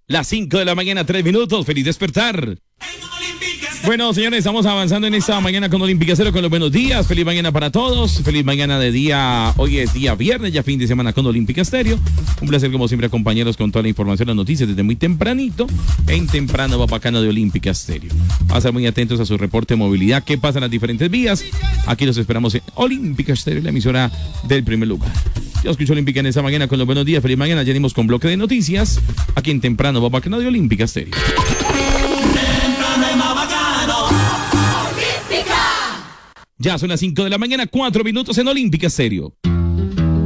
Las 5 de la mañana, 3 minutos. Feliz despertar. Bueno, señores, estamos avanzando en esta mañana con Olímpica Estéreo con los buenos días. Feliz mañana para todos. Feliz mañana de día. Hoy es día viernes, ya fin de semana con Olímpica Estéreo. Un placer, como siempre, acompañarlos con toda la información, las noticias desde muy tempranito. En temprano va bacano de Olímpica Estéreo. Vamos a estar muy atentos a su reporte de movilidad. ¿Qué pasa en las diferentes vías? Aquí los esperamos en Olímpica Estéreo, la emisora del primer lugar. Yo escucho Olímpica en esta mañana con los buenos días. Feliz mañana. Ya venimos con bloque de noticias. Aquí en temprano va bacano de Olímpica Estéreo. Ya son las 5 de la mañana, 4 minutos en Olímpica Estéreo.